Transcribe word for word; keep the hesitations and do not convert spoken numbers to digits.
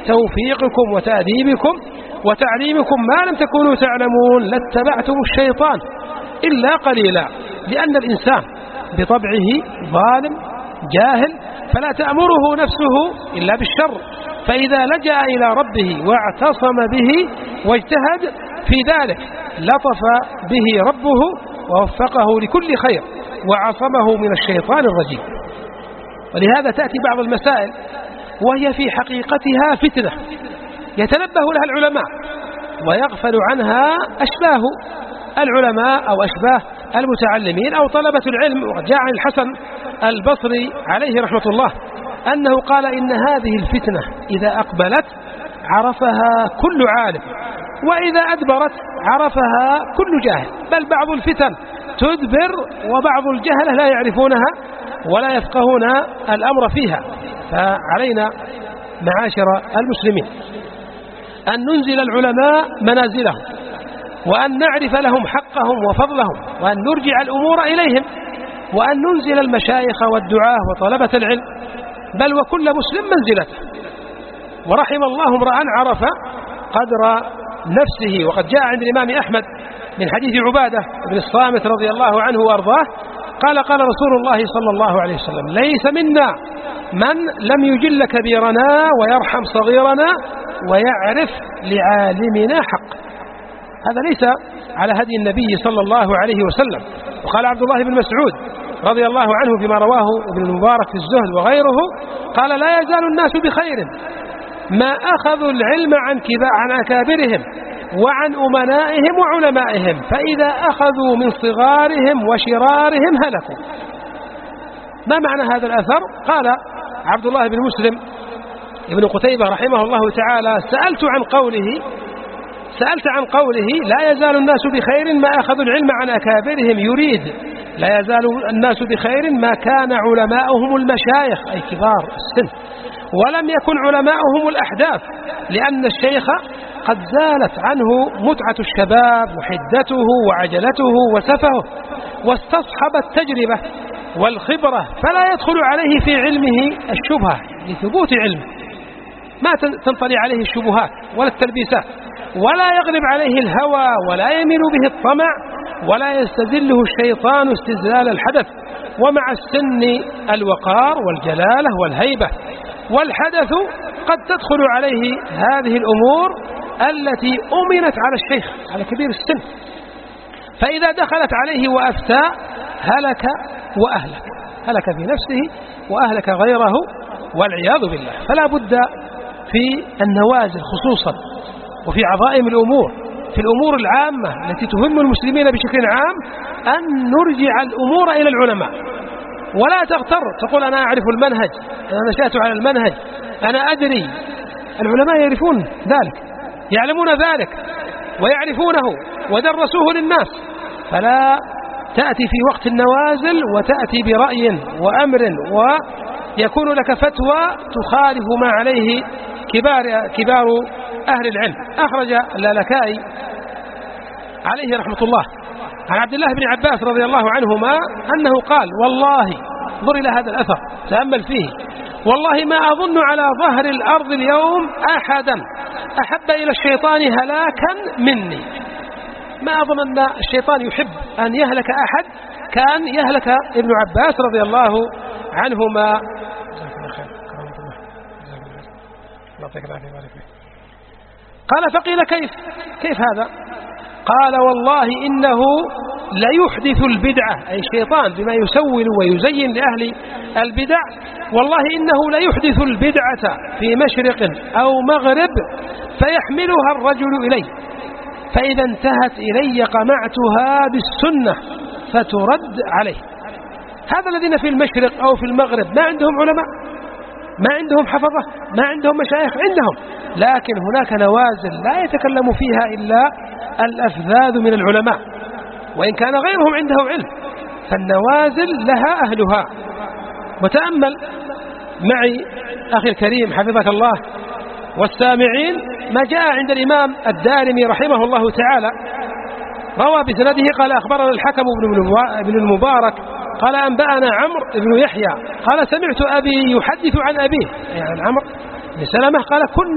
توفيقكم وتأديبكم وتعليمكم ما لم تكونوا تعلمون لاتبعتم الشيطان إلا قليلا، لأن الإنسان بطبعه ظالم جاهل، فلا تأمره نفسه إلا بالشر، فإذا لجأ إلى ربه واعتصم به واجتهد في ذلك لطف به ربه ووفقه لكل خير وعصمه من الشيطان الرجيم. ولهذا تأتي بعض المسائل وهي في حقيقتها فتنة يتنبه لها العلماء ويغفل عنها أشباه العلماء أو أشباه المتعلمين أو طلبة العلم. وجاء عن الحسن البصري عليه رحمة الله أنه قال إن هذه الفتنة إذا أقبلت عرفها كل عالم، وإذا أدبرت عرفها كل جاهل، بل بعض الفتن تدبر وبعض الجهلة لا يعرفونها ولا يفقهون الأمر فيها. فعلينا معاشر المسلمين أن ننزل العلماء منازلهم، وأن نعرف لهم حقهم وفضلهم، وأن نرجع الأمور إليهم، وأن ننزل المشايخ والدعاة وطلبة العلم، بل وكل مسلم منزلته. ورحم الله امرأ عرف قدر نفسه. وقد جاء عند الإمام أحمد من حديث عبادة بن الصامت رضي الله عنه وأرضاه قال قال رسول الله صلى الله عليه وسلم: ليس منا من لم يجل كبيرنا ويرحم صغيرنا ويعرف لعالمنا حق. هذا ليس على هدي النبي صلى الله عليه وسلم. وقال عبد الله بن مسعود رضي الله عنه فيما رواه ابن المبارك في الزهد وغيره قال: لا يزال الناس بخير ما أخذوا العلم عن كبار عن أكابرهم وعن أمنائهم وعلمائهم، فإذا أخذوا من صغارهم وشرارهم هلكوا. ما معنى هذا الأثر؟ قال عبد الله بن مسلم ابن قتيبة رحمه الله تعالى: سألت عن قوله سألت عن قوله لا يزال الناس بخير ما أخذوا العلم عن أكابرهم، يريد لا يزال الناس بخير ما كان علماؤهم المشايخ أي كبار السن، ولم يكن علماؤهم الأحداث، لأن الشيخ قد زالت عنه متعة الشباب وحدته وعجلته وسفهه، واستصحب التجربة والخبرة، فلا يدخل عليه في علمه الشبهة لثبوت علمه، ما تنطلي عليه الشبهات ولا التلبيسات، ولا يغلب عليه الهوى ولا يميل به الطمع، ولا يستذله الشيطان استذلال الحدث. ومع السن الوقار والجلالة والهيبة، والحدث قد تدخل عليه هذه الأمور التي أمنت على الشيخ على كبير السن، فإذا دخلت عليه وأفتى هلك وأهلك، هلك في نفسه وأهلك غيره والعياذ بالله. فلا بد في النوازل خصوصا وفي عظائم الأمور في الأمور العامة التي تهم المسلمين بشكل عام أن نرجع الأمور إلى العلماء، ولا تغتر تقول أنا أعرف المنهج، أنا نشأت على المنهج، أنا أدري. العلماء يعرفون ذلك، يعلمون ذلك ويعرفونه ودرسوه للناس. فلا تأتي في وقت النوازل وتأتي برأي وأمر ويكون لك فتوى تخالف ما عليه كبار, كبار أهل العلم. أخرج اللالكائي عليه رحمة الله عن عبد الله بن عباس رضي الله عنهما أنه قال: والله، انظر إلى هذا الأثر تأمل فيه، والله ما أظن على ظهر الأرض اليوم أحدا أحب إلى الشيطان هلاكا مني. ما أظن أن الشيطان يحب أن يهلك أحد كان يهلك ابن عباس رضي الله عنهما. قال: فقيل كيف كيف هذا؟ قال: والله إنه ليحدث البدعة، أي الشيطان بما يسول ويزين لأهل البدع، والله إنه ليحدث البدعة في مشرق أو مغرب فيحملها الرجل إليه، فإذا انتهت إلي قمعتها بالسنة فترد عليه. هذا الذين في المشرق أو في المغرب ما عندهم علماء، ما عندهم حفظة، ما عندهم مشايخ، عندهم، لكن هناك نوازل لا يتكلم فيها إلا الأفذاذ من العلماء، وإن كان غيرهم عندهم علم، فالنوازل لها أهلها. وتأمل معي أخي الكريم حفظك الله والسامعين ما جاء عند الإمام الدارمي رحمه الله تعالى، روى بسنده قال: أخبرنا الحكم بن المبارك قال: أنبأنا عمرو بن يحيى قال: سمعت أبي يحدث عن أبيه، يعني عمرو بن سلمة قال: كنا